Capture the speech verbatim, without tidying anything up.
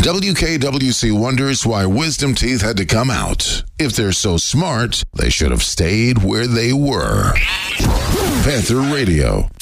W K W C wonders why wisdom teeth had to come out. If they're so smart, they should have stayed where they were. Panther Radio.